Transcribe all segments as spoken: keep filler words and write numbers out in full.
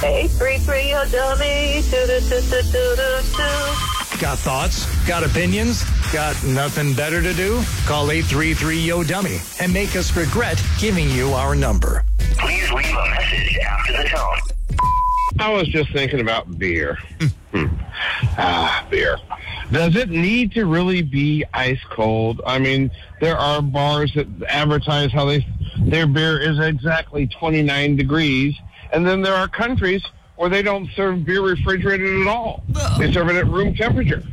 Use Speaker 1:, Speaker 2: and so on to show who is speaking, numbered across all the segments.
Speaker 1: eight three three, yo, dummy. Do, do, do, do, do, do, do.
Speaker 2: Got thoughts? Got opinions? Got nothing better to do? Call eight three three, yo, dummy and make us regret giving you our number.
Speaker 3: Please leave a message after the tone.
Speaker 4: I was just thinking about beer. ah, beer. Does it need to really be ice cold? I mean, there are bars that advertise how they their beer is exactly twenty-nine degrees, and then there are countries where they don't serve beer refrigerated at all. They serve it at room temperature.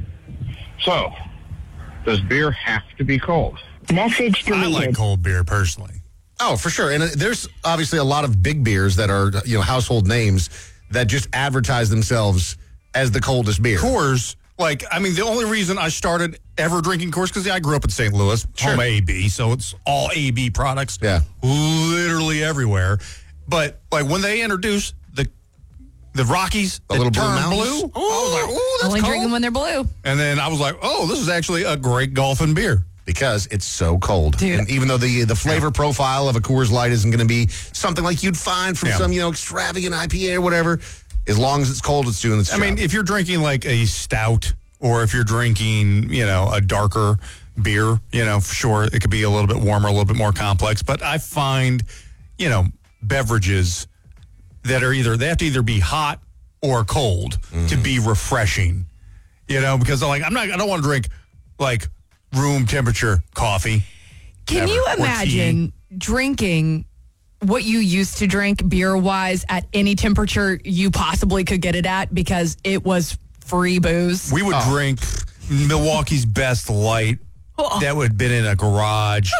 Speaker 4: So, does beer have to be cold?
Speaker 1: Message
Speaker 5: I
Speaker 1: deleted.
Speaker 5: like cold beer personally.
Speaker 6: Oh, for sure. And uh, there's obviously a lot of big beers that are, you know, household names that just advertise themselves as the coldest beer.
Speaker 5: Coors, like, I mean, the only reason I started ever drinking Coors, because yeah, I grew up in Saint Louis, home A B, so it's all A B products,
Speaker 6: Yeah.
Speaker 5: literally everywhere. But like when they introduced the the Rockies,
Speaker 6: The little blue
Speaker 5: turned
Speaker 6: mountains?
Speaker 5: blue, I was like, "Ooh, that's
Speaker 7: Only
Speaker 5: cold."
Speaker 7: drink them when they're blue.
Speaker 5: And then I was like, "Oh, this is actually a great golfing beer."
Speaker 6: Because it's so cold.
Speaker 7: Dude.
Speaker 6: And even though the the flavor profile of a Coors Light isn't going to be something like you'd find from
Speaker 5: Yeah.
Speaker 6: some, you know, extravagant I P A or whatever, as long as it's cold, it's doing its
Speaker 5: I
Speaker 6: job.
Speaker 5: mean, if you're drinking like a stout, or if you're drinking, you know, a darker beer, you know, for sure, it could be a little bit warmer, a little bit more complex. But I find, you know, beverages that are either, they have to either be hot or cold to be refreshing, you know, because like, I'm not, I don't want to drink like room temperature coffee.
Speaker 7: Can
Speaker 5: Ever.
Speaker 7: you
Speaker 5: Or tea.
Speaker 7: imagine drinking what you used to drink beer-wise at any temperature you possibly could get it at because it was free booze?
Speaker 5: We would drink Milwaukee's Best Light
Speaker 7: Oh.
Speaker 5: that would have been in a garage.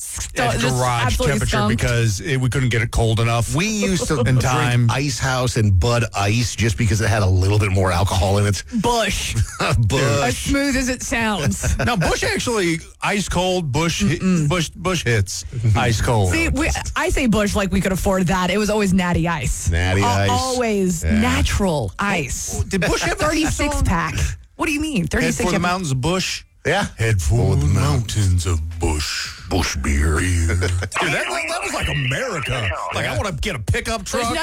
Speaker 5: At
Speaker 7: just
Speaker 5: garage
Speaker 7: absolutely
Speaker 5: temperature
Speaker 7: skunked.
Speaker 5: because it, we couldn't get it cold enough.
Speaker 6: we used to
Speaker 5: In
Speaker 6: drink
Speaker 5: time.
Speaker 6: Ice House and Bud Ice just because it had a little bit more alcohol in it.
Speaker 7: Bush. As
Speaker 6: Bush.
Speaker 7: smooth as it sounds.
Speaker 5: Now Bush actually ice cold. Bush hit, Bush Bush hits ice cold.
Speaker 7: See, we, I say Bush like we could afford that. It was always Natty Ice.
Speaker 6: Natty
Speaker 7: Al-
Speaker 6: Ice.
Speaker 7: Always
Speaker 6: Yeah.
Speaker 7: natural ice.
Speaker 5: Did Bush have a
Speaker 7: thirty-six
Speaker 5: song?
Speaker 7: pack. What do you mean?
Speaker 5: Head
Speaker 7: thirty-six
Speaker 5: for the
Speaker 7: of-
Speaker 5: mountains of Bush.
Speaker 6: Yeah.
Speaker 5: Head for the mountains of Bush.
Speaker 6: Bush beer.
Speaker 5: Dude, that, that was like America. Like I want to get a pickup truck.
Speaker 7: There's